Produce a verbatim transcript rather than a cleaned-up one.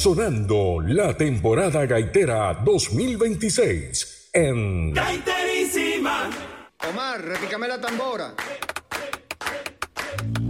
sonando la temporada gaitera dos mil veintiséis en Gaiterísima. Omar, repícame la tambora.